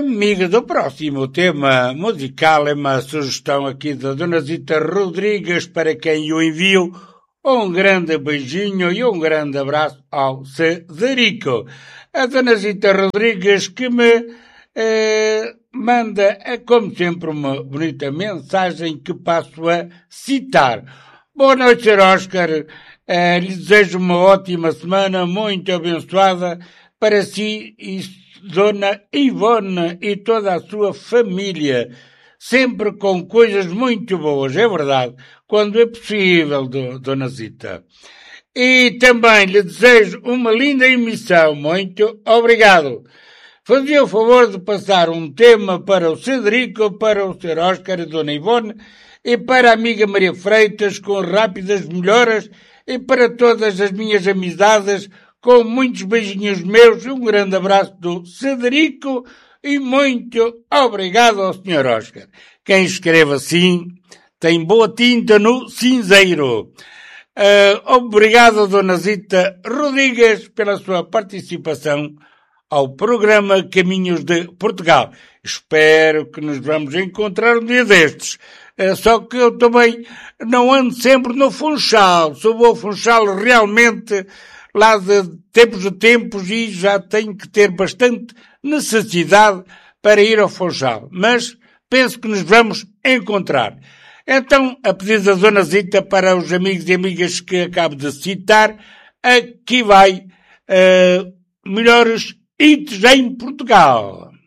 Amiga do próximo tema musical é uma sugestão aqui da Dona Zita Rodrigues, para quem o envio. Um grande beijinho e um grande abraço ao Cedrico. A Dona Zita Rodrigues que me manda, como sempre, uma bonita mensagem que passo a citar. Boa noite, Sr. Oscar. Lhe desejo uma ótima semana, muito abençoada para si e Dona Ivone e toda a sua família. Sempre com coisas muito boas, é verdade, quando é possível, Dona Zita. E também lhe desejo uma linda emissão. Muito obrigado. Fazia o favor de passar um tema para o Cedrico, para o Sr. Oscar e Dona Ivone e para a amiga Maria Freitas, com rápidas melhoras, e para todas as minhas amizades, com muitos beijinhos meus. Um grande abraço do Cedrico e muito obrigado ao Sr. Oscar. Quem escreve assim tem boa tinta no cinzeiro. Obrigado, Dona Zita Rodrigues, pela sua participação ao programa Caminhos de Portugal. Espero que nos vamos encontrar um dia destes. Só que eu também não ando sempre no Funchal. Só vou ao Funchal realmente lá de tempos e já tenho que ter bastante necessidade para ir ao Funchal. Mas penso que nos vamos encontrar. Então, a pedido da Dona Zita, para os amigos e amigas que acabo de citar, aqui vai melhores hits em Portugal.